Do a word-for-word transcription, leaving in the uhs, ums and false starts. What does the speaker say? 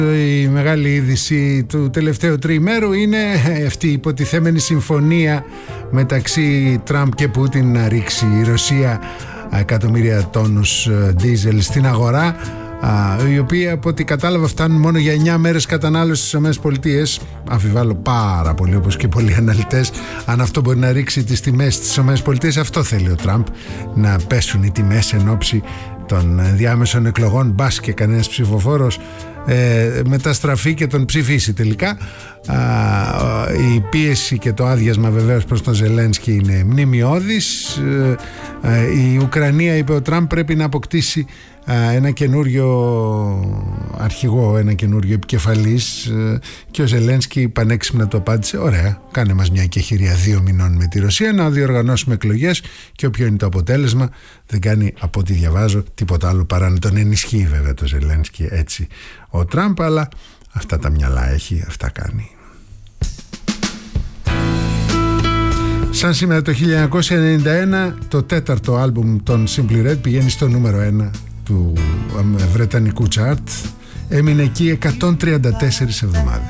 Η μεγάλη είδηση του τελευταίου τριημέρου είναι αυτή η υποτιθέμενη συμφωνία μεταξύ Τραμπ και Πούτιν να ρίξει η Ρωσία εκατομμύρια τόνους ντίζελ στην αγορά, οι οποίοι από ό,τι κατάλαβα φτάνουν μόνο για εννιά μέρες κατανάλωση στις ΗΠΑ. Αμφιβάλλω πάρα πολύ, όπως και πολλοί αναλυτές, αν αυτό μπορεί να ρίξει τις τιμές στις ΗΠΑ. Αυτό θέλει ο Τραμπ, να πέσουν οι τιμές εν ώψη των διάμεσων εκλογών, μπας και κανένας ψηφοφόρος ε, μεταστραφεί και τον ψηφίσει τελικά. Α, η πίεση και το άδειασμα βεβαίως προς τον Ζελένσκι είναι μνημειώδης. ε, ε, η Ουκρανία, είπε ο Τραμπ, πρέπει να αποκτήσει ε, ένα καινούριο αρχηγό, ένα καινούριο επικεφαλής, ε, και ο Ζελένσκι πανέξυπνα του απάντησε: ωραία, κάνε μας μια εκεχηρία δύο μηνών με τη Ρωσία, να διοργανώσουμε εκλογές, και όποιο είναι το αποτέλεσμα δεν κάνει, από ό,τι διαβάζω, τίποτα άλλο παρά να τον ενισχύει βέβαια το Ζελένσκι έτσι ο Τραμπ, αλλά αυτά τα μυαλά έχει, αυτά κάνει. Σαν σήμερα το χίλια εννιακόσια ενενήντα ένα το τέταρτο άλμπουμ των Simply Red πηγαίνει στο νούμερο ένα του βρετανικού chart. Έμεινε εκεί εκατόν τριάντα τέσσερις εβδομάδες.